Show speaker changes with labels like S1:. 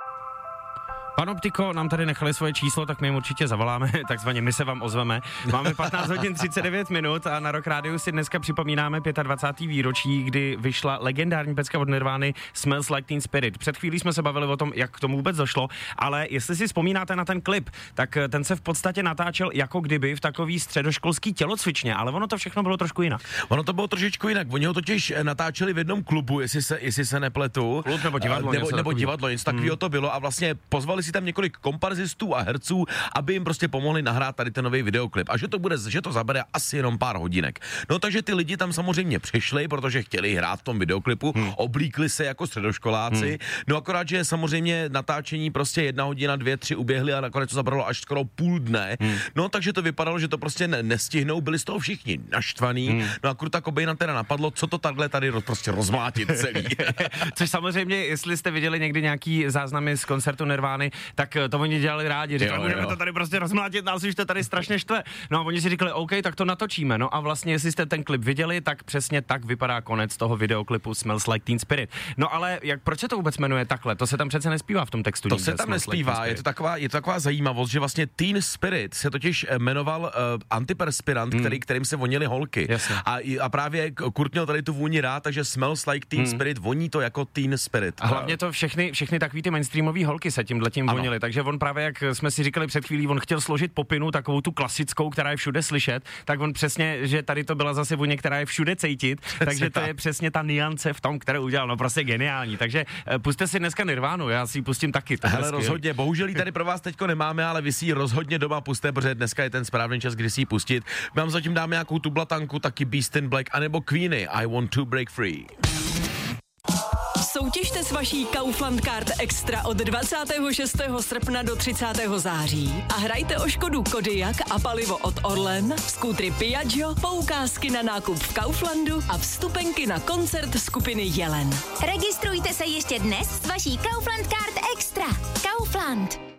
S1: Panoptiko nám tady nechali svoje číslo, tak my jim určitě zavoláme, takzvaně my se vám ozveme. Máme 15 hodin 39 minut a na Rock Rádiu si dneska připomínáme 25. výročí, kdy vyšla legendární pecka od Nirvány Smells Like Teen Spirit. Před chvílí jsme se bavili o tom, jak k tomu vůbec došlo, ale jestli si vzpomínáte na ten klip, tak ten se v podstatě natáčel jako kdyby v takový středoškolský tělocvičně, ale ono to všechno bylo trošku jinak.
S2: Ono to bylo trošičku jinak, oni ho totiž natáčeli v jednom klubu, jestli se nepletu.
S1: Klub nebo divadlo,
S2: nebo divadlo, něco takového to bylo a vlastně pozvali si tam několik komparzistů a herců, aby jim prostě pomohli nahrát tady ten nový videoklip. A že to zabere asi jenom pár hodinek. No takže ty lidi tam samozřejmě přišli, protože chtěli hrát v tom videoklipu, oblíkli se jako středoškoláci. No akorát, že samozřejmě natáčení prostě 1 hodina, 2, 3 uběhly a nakonec to zabralo až skoro půl dne. No takže to vypadalo, že to prostě nestihnou, byli z toho všichni naštvaní. No a Kurta Cobaina teda napadlo, co to takhle tady prostě rozmlátit celý.
S1: Což samozřejmě, jestli jste viděli někdy nějaký záznamy z koncertu Nirvány, tak to oni dělali rádi, říkali, můžeme to tady prostě rozmlátit, nás už to tady strašně štve. No a oni si říkali, OK, tak to natočíme. No a vlastně, jestli jste ten klip viděli, tak přesně tak vypadá konec toho videoklipu Smells Like Teen Spirit. No ale proč se to vůbec jmenuje takhle? To se tam přece nespívá v tom textu.
S2: To se tam nespívá, je to taková zajímavost, že vlastně Teen Spirit se totiž jmenoval antiperspirant, kterým se vonily holky. A právě Kurt měl tady tu vůni rád, takže Smells Like Teen Spirit, voní to jako Teen Spirit.
S1: A hlavně to všechny takový ty mainstreamové holky se tímhletím vonily. Takže on právě, jak jsme si říkali před chvílí, on chtěl složit popinu, takovou tu klasickou, která je všude slyšet, tak on přesně, že tady to byla zase vůně, která je všude cítit, takže to je přesně ta niance v tom, kterou udělal, no prostě geniální. Takže pusťte si dneska Nirvánu, já si ji pustím taky.
S2: Hele, rozhodně, bohužel ji tady pro vás teďko nemáme, ale vy si ji rozhodně doma pusťte, protože dneska je ten správný čas, kdy si ji pustit. My vám zatím dáme nějakou tu blatanku, taky Beast in Black, anebo Queeny, I Want to Break Free.
S3: Soutěžte s vaší Kaufland Card Extra od 26. srpna do 30. září a hrajte o Škodu Kodiaq a palivo od Orlen, skútry Piaggio, poukázky na nákup v Kauflandu a vstupenky na koncert skupiny Jelen.
S4: Registrujte se ještě dnes s vaší Kaufland Card Extra. Kaufland.